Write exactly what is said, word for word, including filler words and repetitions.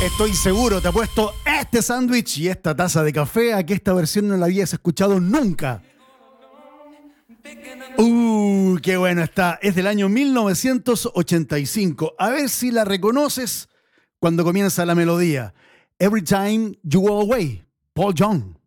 Estoy seguro, te apuesto este sándwich y esta taza de café a que esta versión no la habías escuchado nunca. Uh, qué bueno está. Es del año mil novecientos ochenta y cinco. A ver si la reconoces cuando comienza la melodía. Every Time You Go Away, Paul Young.